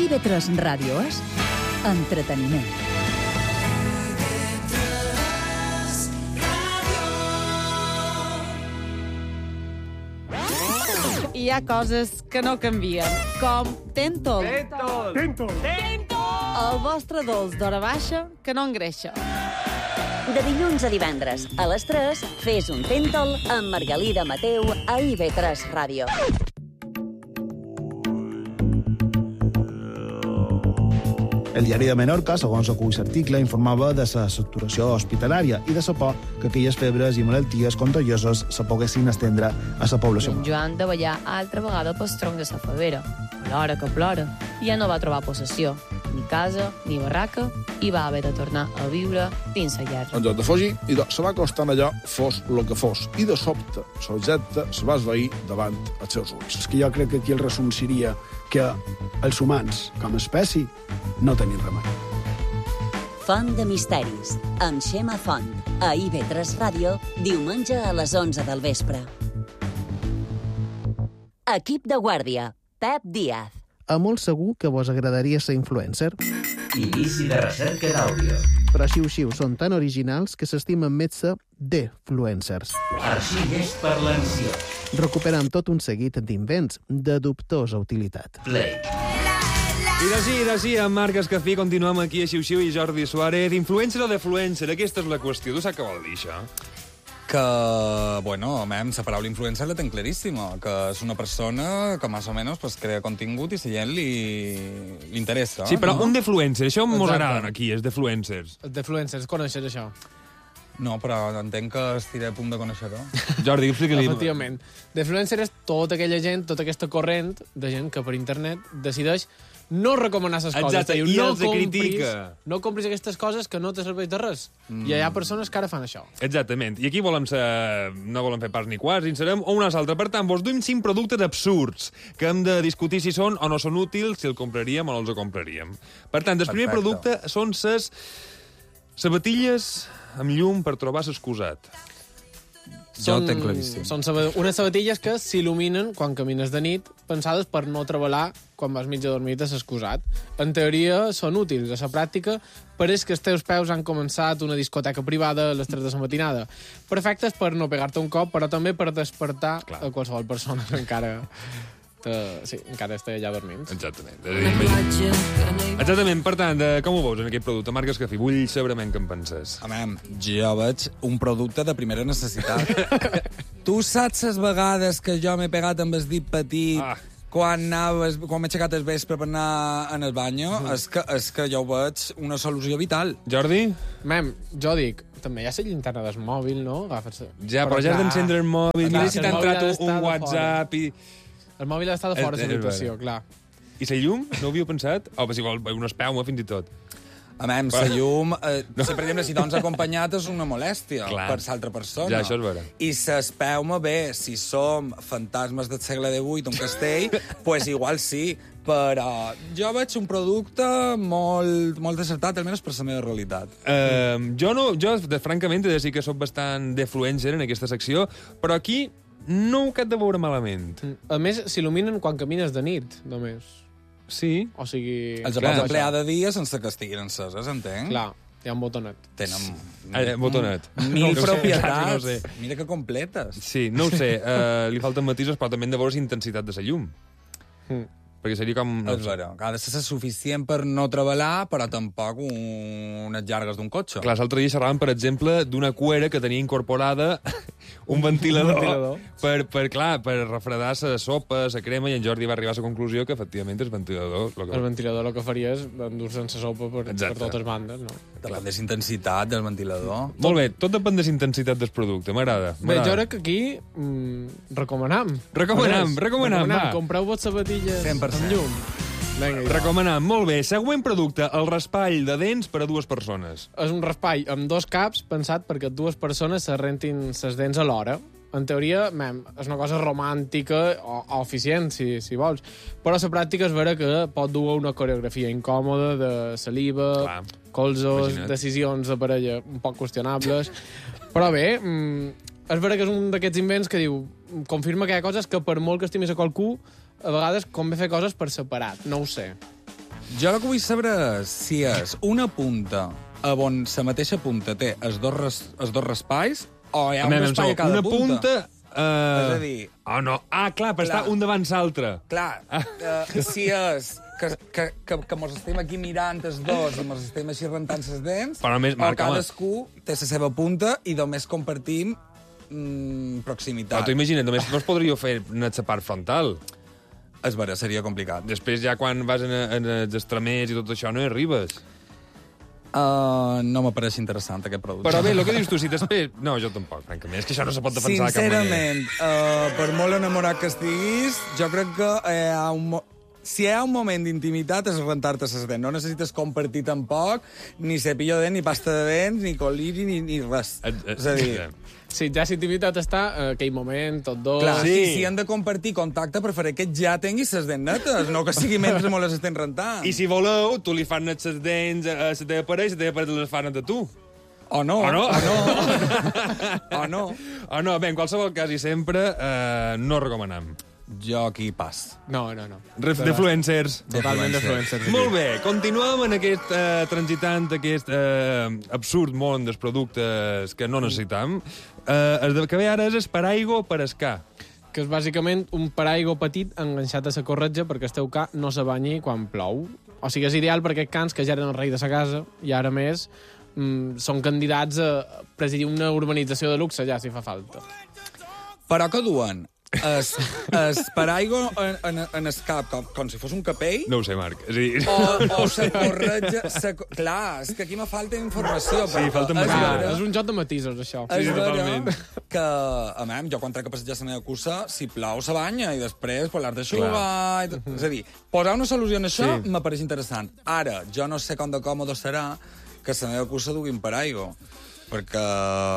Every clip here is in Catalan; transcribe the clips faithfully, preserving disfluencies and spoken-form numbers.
I V tres Ràdio és entreteniment. Hi ha coses que no canvien, com Tentol. Tentol! Tentol! Tentol! El vostre dolç d'hora baixa que no engreixa. De dilluns a divendres, a les tres, fes un Tentol amb Margalida Mateu a I V tres Ràdio. El diari de Menorca, segons acull l'article, informava de la saturació hospitalària i de la por que aquelles febres i malalties contagioses se poguessin estendre a la població. En Joan de ballar altra vegada pel tronc de la favera. A l'hora que plora, ja no va trobar possessió, ni casa, ni barraca, i va haver de tornar a viure dins la llar. En lloc de fugir, i se va acostant allò, fos el que fos. I de sobte, l'objecte se va esvair davant els seus ulls. És que jo crec que aquí el resum seria que els humans, com a espècie, no tenim remei. Font de misteris, amb Xema Font, a I V tres Ràdio, diumenge a les onze del vespre. Equip de guàrdia, Pep Díaz. A molt segur que vos agradaria ser influencer. Inici de recerca d'àudio. Però xiu-xiu són tan originals que s'estimen més ser defluencers. Arxilles per l'ansió. Recuperant tot un seguit d'invents de dubtosa utilitat. Play. I de sí, i de sí, amb Marc Escafí continuem aquí a Xiu-Xiu i Jordi Suárez. Influencer o defluencer? Aquesta és la qüestió. Tu saps què vol dir, això? Que, bueno, mem, la paraula influencer la tenc claríssima, que és una persona que més o menys pues, crea contingut i la gent li, li interessa. Sí, però no? un defluencer, això mos agrada aquí, els defluencers. Els defluencers, coneixes això? No, però entenc que estiré a punt de conèixer-ho. Jordi, explica-li. Efectivament. Defluencer és tota aquella gent, tota aquesta corrent de gent que per internet decideix no recomanar les coses. Exacte, diu, i no els compris, critica. No compris aquestes coses que no te serveix de res. Mm. I hi ha persones que ara fan això. Exactament. I aquí volem ser... no volem fer pas ni quasi, en serem o unes altres. Per tant, vos duim cinc productes absurds que hem de discutir si són o no són útils, si els compraríem o no els compraríem. Per tant, el primer producte són ses sabatilles amb llum per trobar l'excusat. Jo ho tenc claríssim. Són unes sabatilles que s'il·luminen quan camines de nit, pensades per no treballar quan vas mig adormit a l'excusat. En teoria són útils. A la pràctica pareix que els teus peus han començat una discoteca privada a les tres de la matinada. Perfectes per no pegar-te un cop, però també per despertar Clar. a qualsevol persona que encara... Sí, encara està allà dormint. Exactament. Exactament. Per tant, com ho veus en aquest producte? Marc Escafí, vull saber què en penses. Home, jo veig un producte de primera necessitat. Tu saps les vegades que jo m'he pegat amb el dit petit ah. quan, anaves, quan m'he aixecat el vespre per anar en el banyo? Mm. És, que, és que jo ho veig una solució vital. Jordi? Mem, jo dic, també hi ha la llinterna del mòbil, no? Agafes... Ja, però, però ja has d'encendre el mòbil. Mira si t'ha entrat un, un WhatsApp i... El mòbil està de fora de l'habitació, clar. I la llum? No ho havíeu pensat? O, pues igual, una espelma, fins i tot. A més, la llum, eh, no. si, per exemple, si t'has acompanyat és una molèstia clar. per l'altra persona. Ja, això és vera. I l'espelma, bé, si som fantasmes del segle divuit, un castell, pues igual sí, però jo veig un producte molt, molt desertat, almenys per la meva realitat. Uh, jo, no, jo, de, francament, he de dir que soc bastant defluencer en aquesta secció, però aquí no ho cap de veure malament. A més, s'il·luminen quan camines de nit, només. Sí. O sigui... Els pots emplear de dia sense que estiguin enceses, entenc? Clar, hi ha un botonet. Tenen... Eh, botonet. Mil no propietats. No sé. Mira que completes. Sí, no ho sé. Uh, li falten matisos, però també hem de veure la intensitat de la llum. Mm. Perquè seria com... No és vera. Ha de ser suficient per no treballar, però tampoc unes llargues d'un cotxe. Clar, l'altre dia xerràvem, per exemple, d'una cuera que tenia incorporada un ventilador, un ventilador. Per, per, clar, per refredar la sopa, la crema, i en Jordi va arribar a la conclusió que, efectivament, el ventilador... Lo que... El ventilador el que faria és endur-se en la sopa per, per totes bandes, no? Depèn de la intensitat del ventilador. Molt bé, tot depèn de la intensitat del producte, m'agrada. Bé, jo crec que aquí mm, recomanam. Recomanam, recomanam, va. Compreu-vos sabatilles cent per cent. amb llum. Vinga, recomanam, molt bé. Següent producte, el raspall de dents per a dues persones. És un raspall amb dos caps pensat perquè dues persones se rentin les dents alhora. En teoria, mem, és una cosa romàntica o, o eficient, si, si vols. Però la pràctica és vera que pot dur una coreografia incòmoda de saliva, Clar. colzos, Imagina't. decisions de parella un poc qüestionables. Però bé, mm, és vera que és un d'aquests invents que diu, confirma que hi ha coses que per molt que estimis a qualcú, a vegades convé fer coses per separat, no ho sé. Jo el que vull saber és si és una punta on la mateixa punta té els dos, res, els dos raspalls o hi ha un raspall a cada una punta... Uh... És a dir... Oh, no. Ah, clar, però clar. Està un davant l'altre. Clar, uh, si és que, que, que, que mos estem aquí mirant els dos i mos estem així rentant les dents, però només, o Marc, cadascú té la seva punta i només compartim mm, proximitat. Però tu imagina't, només no es podria fer la part frontal. És vera, seria complicat. Després ja quan vas en, en els extremers i tot això no hi arribes. Uh, no m'apareix interessant, aquest producte. Però bé, el que dius tu, si després... No, jo tampoc, francament. És que això no se pot defensar de cap manera. Sincerament, uh, per molt enamorat que estiguis, jo crec que hi ha un... Mo... Si hi ha un moment d'intimitat és rentar-te les dents. No necessites compartir tampoc ni cepillo de dents, ni pasta de dents, ni coliri, ni, ni res. Et, et, és a dir... Sí, ja si intimitat està, eh, aquell moment, tot dos... Clar, sí. si, si han de compartir contacte, preferir que ja tinguis les dents netes, no que sigui mentre molt les estem rentant. I si voleu, tu li fan net les dents a la teva parella i la teva parella les fan net a tu. O no. O no. O no. o no. O no. Bé, en qualsevol cas i sempre, eh, no recomanem. Jo aquí pas. No, no, no. Defluencers. Totalment defluencers. Molt bé, continuem en aquest eh, transitant, aquest eh, absurd món dels productes que no necessitam. Eh, el que ve ara és el paraigua per escar. Que és bàsicament un paraigua petit enganxat a la corretja perquè el teu ca no se banyi quan plou. O sigui, és ideal per aquests cans que ja eren el rei de sa casa i ara més mm, són candidats a presidir una urbanització de luxe ja, si fa falta. Però què duen? Es, es paraigua en, en, en el cap, com, com si fos un capell? No ho sé, Marc. És a dir... O, o se corretja... Se, clar, és que aquí me falta informació. Sí, falta és, vera, és un joc de matisos, això. És Sí, totalment. que, a mi, jo quan trec a passejar la meva cursa, si plou, se banya, i després pues, l'has d'aixugar... I tot. És a dir, posar una solució en això sí. m'apareix interessant. Ara, jo no sé com de còmode serà que la meva cursa dugui un paraigua, perquè...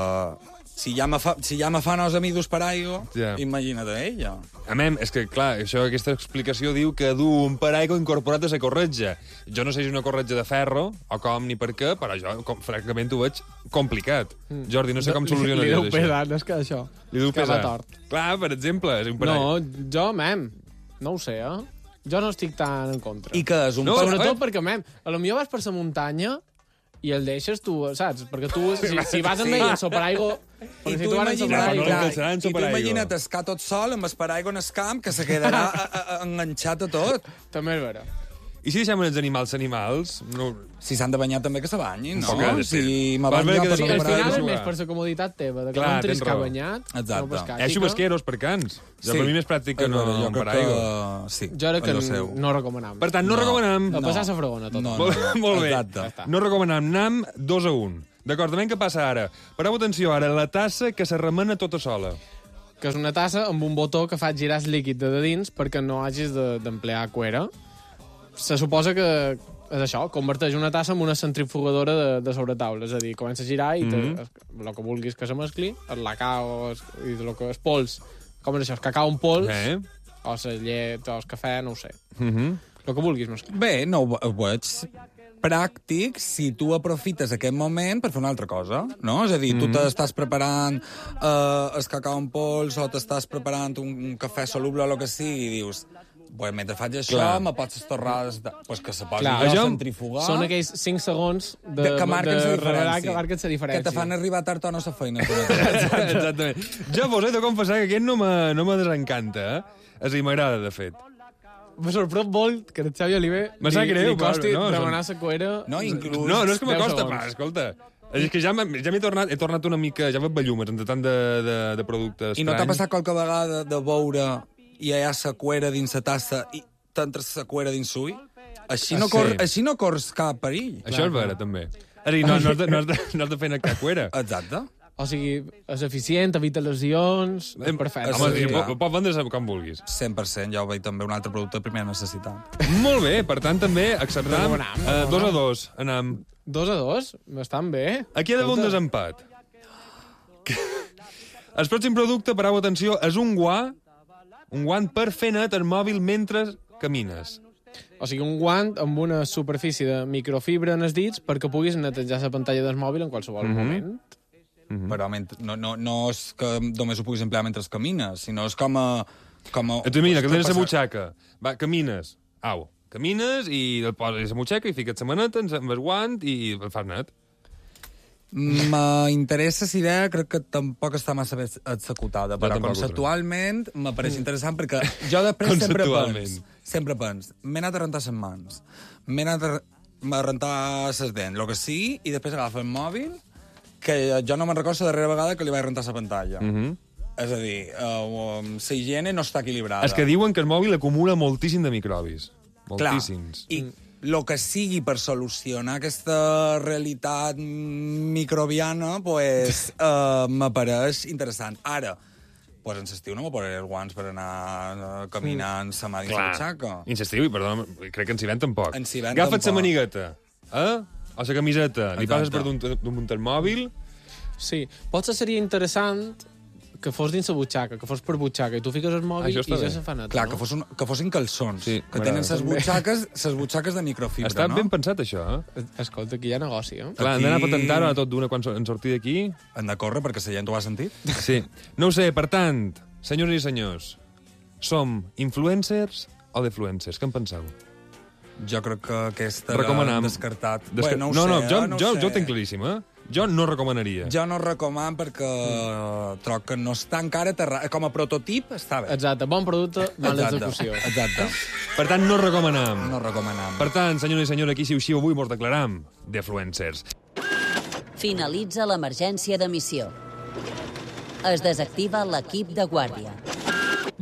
Si ja me, fa, si ja me fan els amics paraigua, ja. Imagina't ella. A mem, és que, clar, això, aquesta explicació diu que du un paraigua incorporat a la corretja. Jo no sé si és una corretja de ferro, o com ni per què, però jo, com, francament, ho veig complicat. Mm. Jordi, no sé com solucionaries això. això. Li deu pesar, no és que això. Li deu que pesar. tort. Clar, per exemple, és un paraigua. No, jo, mem, no ho sé, eh? Jo no estic tan en contra. I què és? Un no, Sobretot eh? perquè, mem, a lo millor vas per la muntanya i el deixes tu, saps? Perquè tu, si, si vas amb Sí. ell en so paraigua... I tu, imagina't, no, clar, no, i tu imagina't escar tot sol amb el paraigua en el camp que se quedarà a, a, enganxat a tot. També és vera. I si deixem els animals animals? No... Si s'han de banyar també que se banyin, no? poc ha de ser. Si me Vas van veure que ja de Sí, per al Paraigua final és jugar. més per la comoditat teva, de que Clar, no entris tens que raó. banyat, Exacte. no pescar. Hi ha xubasqueros per cans. Ja, Sí. per mi més pràctic que És no vera, jo un crec paraigua. que sí, Jo crec que allò seu. no recomanam. Per tant, no, No. recomanem... A passar la fregona, tot. No, Molt, no, no. molt bé. Exacte. No recomanem. Nam dos a un. D'acord, també què passa ara? Pareu atenció ara, la tassa que se remena tota sola. Que és una tassa amb un botó que fa girar el líquid de dins perquè no hagis de- d'emplear cuera. Se suposa que és això, converteix una tassa en una centrifugadora de, de sobretaula. És a dir, comença a girar i Mhm. mm el que vulguis que se mescli, el lacao es- i el que és pols, com és això, el cacau en pols, Eh? o la llet, o el cafè, no ho sé. Mm -hmm. El que vulguis mesclar. Bé, no, ho ho veig pràctic si tu aprofites aquest moment per fer una altra cosa, no? És a dir, tu Mhm. t'estàs preparant eh, el cacau en pols o t'estàs preparant un, un cafè soluble o el que sigui i dius, pues, mentre faig això, Clar. me pots torrar... De... Pues que se posi Clar, a això- centrifugar... Són aquells cinc segons de, de, que marquen de la revelar diferència. que marquen la diferència. Que te fan arribar tard o no la feina. Exactament. Jo vos he de confessar que aquest no me, no me desencanta, eh? És a dir, m'agrada, de fet. Me sorprèn molt que el Xavi Oliver Me sap li, greu, li costi però no, remenar la cuera. No, inclús... No, no és que deu m'acosta, segons. pa, escolta. És que ja m'he ja m'he tornat, he tornat una mica, ja vaig bellumes, entre tant de, de, de productes I no t'ha estranys. passat qualque vegada de veure i hi ha la cuera dins la tassa i t'entres la cuera dins l'ull? Així, no Ah, sí. cor, així no corres cap perill. Això és vera, també. És a dir, no, no, has de, no, has de, no has de fer anar cap cuera. Exacte. O sigui, és eficient, evita lesions, és perfecte. Home, Sí, sí, clar. pot, pot vendre com vulguis. cent per cent, ja ho veig també un altre producte de primera necessitat. Molt bé, per tant, també acceptam Recomanam, eh, recomanam. dos a dos. Anem. Dos a dos? Estan bé. Aquí hi ha d'haver un desempat. El pròxim producte, parau atenció, és un guant, un guant per fer net el mòbil mentre camines. O sigui, un guant amb una superfície de microfibra en els dits perquè puguis netejar la pantalla del mòbil en qualsevol Mhm. moment. Mm -hmm. Però ment- no, no, no és que només ho puguis emplear mentre camines, sinó és com a... Com a Et imagina que tens la passar- butxaca, va, camines, au, Camines i el poses a la motxeca i fiques la maneta amb el guant i el fas net. M'interessa la idea, crec que tampoc està massa bé executada, Jo però tampoc ho conceptualment m'apareix Mm. interessant perquè jo després sempre Conceptualment. pens, sempre pens, m'he anat a rentar les mans, m'he anat a, a rentar les dents, el que sigui, i després agafa el mòbil, que jo no me'n recordo la darrera vegada que li vaig rentar la pantalla. Mm -hmm. És a dir, uh, la higiene no està equilibrada. És que diuen que el mòbil acumula moltíssim de microbis. Clar, Moltíssims. i el que sigui per solucionar aquesta realitat microbiana, pues, uh, m'apareix interessant. Ara, pues, en l'estiu no me posaré els guants per anar uh, caminant mm. mà dins la xaca. I en l'estiu, i perdona, crec que en s'hi ven tampoc. En s'hi ven Agafa't la tampoc. manigueta, eh? O la camiseta, li Exacte. passes per damunt el mòbil. Sí, potser seria interessant que fos dins la butxaca, que fos per butxaca, i tu fiques el mòbil Això i està ja bé. se fa net. Clar, no? que, fos un, que fossin calçons, Sí, que tenen m'agrada. ses butxaques, ses butxaques de microfibra, Està no? ben pensat, això, eh? Escolta, aquí hi ha negoci, eh? Clar, hem d'anar a patentar-ho a tot d'una quan so- en sortir d'aquí. Hem de córrer perquè la gent ho ha sentit. Sí. No ho sé, per tant, senyors i senyors, som influencers o defluencers? Què en penseu? Jo crec que aquesta Recomanam. l'hem descartat. Desca... Bé, no ho no, sé, no, jo, eh? no ho jo, sé. jo ho tinc claríssim, eh? Jo no recomanaria. Jo no recoman perquè mm. troc que no està encara aterrat. Com a prototip està bé. Exacte, bon producte, mala Exacte, execució. Exacte. Per tant, no recomanam. No recomanam. Per tant, senyors i senyors, aquí si xiu avui mos declaram defluencers. Finalitza l'emergència d'emissió. Es desactiva l'equip de guàrdia.